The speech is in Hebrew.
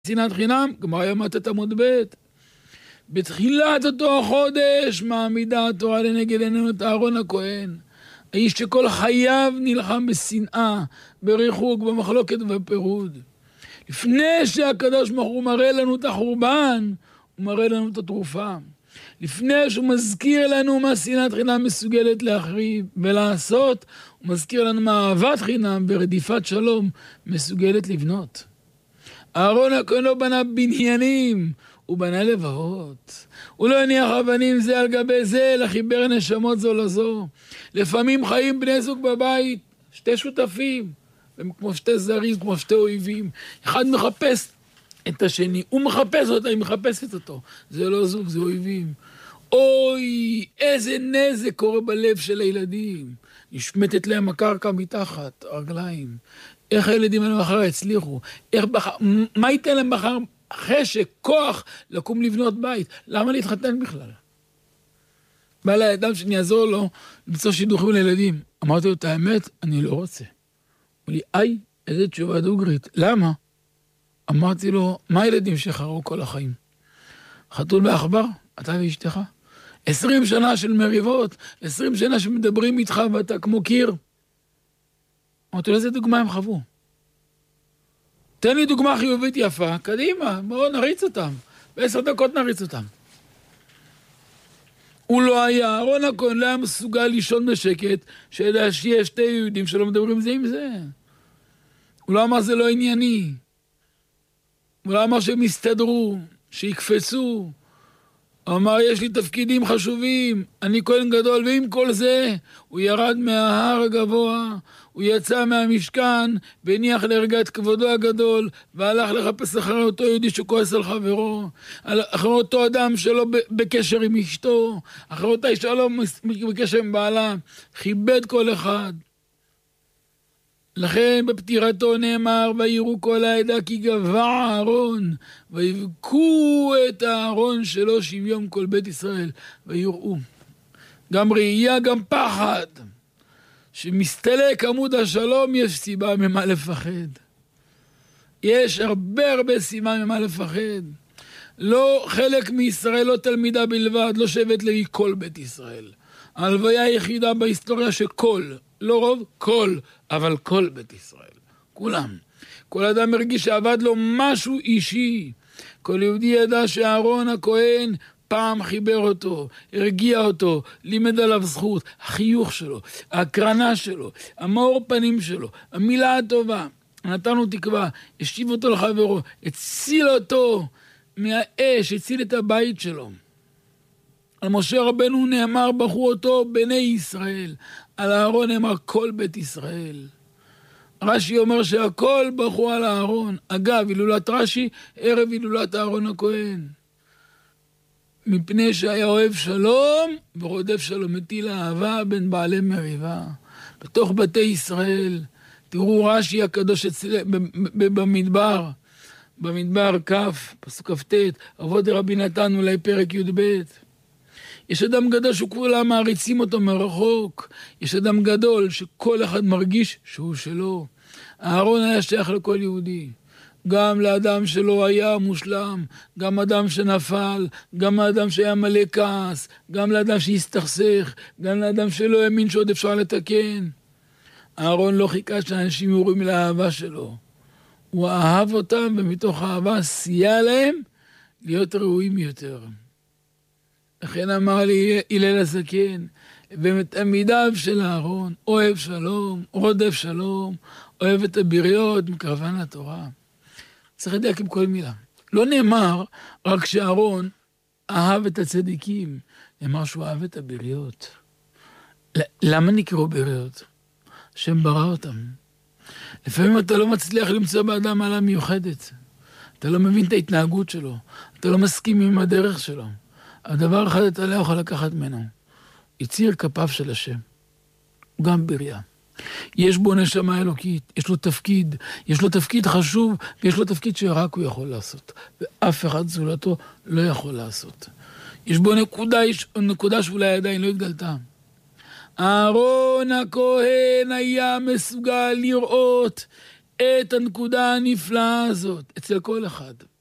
שנאת חינם, גמרא יומא עמוד ב'. בתחילת אותו החודש מעמידה התורה לנגד עינינו את אהרון הכהן, האיש שכל חייו נלחם בשנאה, בריחוק, במחלוקת ובפירוד. לפני שהקדוש ברוך הוא מראה לנו את החורבן, הוא מראה לנו את התרופה. לפני שהוא מזכיר לנו מה שנאת חינם מסוגלת להחריב ולעשות, הוא מזכיר לנו מה אהבת חינם ורדיפת שלום מסוגלת לבנות. אהרון הכהן לא בנה בניינים, הוא בנה לבבות. הוא לא הניח אבנים זה על גבי זה, אלא חיבר נשמות זו לזו. לפעמים חיים בני זוג בבית, שתי שותפים, הם כמו שתי זרים, כמו שתי אויבים. אחד מחפש את השני, הוא מחפש אותה, היא מחפשת אותו. זה לא זוג, זה אויבים. אוי, איזה נזק קורה בלב של הילדים. נשמטת להם הקרקע מתחת, הרגליים. איך הילדים האלה מחר יצליחו? מה ייתן להם מחר חשק, כוח, לקום לבנות בית? למה להתחתן בכלל? בא לאדם שאני אעזור לו למצוא שידוכים לילדים. אמרתי לו את האמת, אני לא רוצה. הוא לי, איזה תשובה דוגרית. למה? אמרתי לו, מה הילדים שחררו כל החיים? חתול בעכבר, אתה ואשתך. 20 שנה של מריבות, 20 שנה שמדברים איתך ואתה כמו קיר. אמרתי לו, איזה דוגמה הם חוו? תן לי דוגמה חיובית יפה, קדימה, בואו נריץ אותם. ב10 דקות נריץ אותם. הוא לא היה, אהרון הכהן לא היה מסוגל לישון בשקט, שידע שיש שתי יהודים שלא מדברים זה עם זה. הוא לא אמר זה לא ענייני. הוא לא אמר שהם יסתדרו, שיקפצו. הוא אמר יש לי תפקידים חשובים, אני כהן גדול, ועם כל זה הוא ירד מההר הגבוה, הוא יצא מהמשכן, והניח להרגע את כבודו הגדול, והלך לחפש אחרי אותו יהודי שכועס על חברו, אחרי אותו אדם שלא בקשר עם אשתו, אחרי אותה אישה לא בקשר עם בעלה, כיבד כל אחד. לכן בפטירתו נאמר, ויראו כל העדה כי גבה אהרון, ויבכו את האהרון שלו 70 יום כל בית ישראל, ויראו. גם ראייה, גם פחד. שמסתלק עמוד השלום, יש סיבה ממה לפחד. יש הרבה סיבה ממה לפחד. לא חלק מישראל, לא תלמידה בלבד, לא שבט לוי, כל בית ישראל. ההלוויה היחידה בהיסטוריה שכל, לא רוב, כל, אבל כל בית ישראל. כולם. כל אדם הרגיש שעבד לו משהו אישי. כל יהודי ידע שאהרון הכהן פעם חיבר אותו, הרגיע אותו, לימד עליו זכות, החיוך שלו, ההקרנה שלו, המאור פנים שלו, המילה הטובה, נתנו תקווה, השיב אותו לחברו, הציל אותו מהאש, הציל את הבית שלו. על משה רבנו נאמר בחו אותו בני ישראל, על אהרון נאמר כל בית ישראל. רש"י אומר שהכל בחו על אהרון. אגב, הילולת רש"י, ערב הילולת אהרון הכהן. מפני שהיה אוהב שלום ורודף שלום, מטיל אהבה בין בעלי מריבה. בתוך בתי ישראל, תראו רש"י הקדוש במדבר, במדבר כ', פסוק כ"ט, אבות דרבי נתן אולי פרק י"ב. יש אדם גדול שכולם מעריצים אותו מרחוק. יש אדם גדול שכל אחד מרגיש שהוא שלו. אהרון היה שייך לכל יהודי. גם לאדם שלא היה מושלם, גם אדם שנפל, גם לאדם שהיה מלא כעס, גם לאדם שהסתכסך, גם לאדם שלא האמין שעוד אפשר לתקן. אהרון לא חיכה שאנשים יורים לאהבה שלו. הוא אהב אותם ומתוך אהבה סייע להם להיות ראויים יותר. לכן אמר לי הלל הזקן, ומתלמידיו של אהרון, אוהב שלום, רודף שלום, אוהב את הבריות, מקרבן לתורה. צריך לדייק עם כל מילה. לא נאמר רק שאהרון אהב את הצדיקים, נאמר שהוא אהב את הבריות. למה נקראו בריות? השם ברא אותם. לפעמים אתה לא מצליח למצוא באדם מעלה מיוחדת. אתה לא מבין את ההתנהגות שלו. אתה לא מסכים עם הדרך שלו. הדבר אחד אתה לא יכול לקחת ממנו. יציר כפיו של השם. הוא גם בריה. יש בו נשמה אלוקית, יש לו תפקיד חשוב, ויש לו תפקיד שרק הוא יכול לעשות. ואף אחד זולתו לא יכול לעשות. יש בו נקודה שאולי עדיין לא התגלתה. אהרון הכהן היה מסוגל לראות את הנקודה הנפלאה הזאת אצל כל אחד.